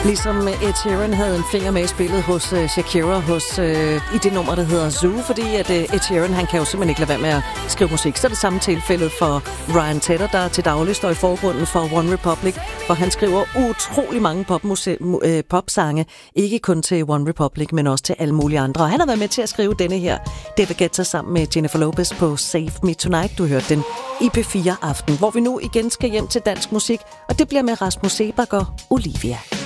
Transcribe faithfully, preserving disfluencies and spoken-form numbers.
Ligesom Ed Sheeran havde en finger med i spillet hos uh, Shakira hos, uh, i det nummer, der hedder Zoo, fordi at uh, Ed Sheeran, han kan jo simpelthen ikke lade være med at skrive musik. Så er det samme tilfældet for Ryan Tedder, der til daglig står i forgrunden for One Republic, for han skriver utrolig mange popmuse- uh, popsange, ikke kun til One Republic, men også til alle mulige andre. Og han har været med til at skrive denne her David Guetta sammen med Jennifer Lopez på Save Me Tonight. Du hørte den i P fire Aften, hvor vi nu igen skal hjem til dansk musik, og det bliver med Rasmus Seebach og Olivia.